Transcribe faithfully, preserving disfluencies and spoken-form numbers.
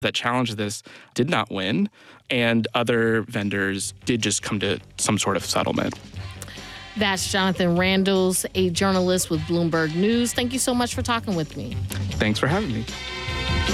that challenged this did not win, and other vendors did just come to some sort of settlement. That's Jonathan Randles, a journalist with Bloomberg News. Thank you so much for talking with me. Thanks for having me.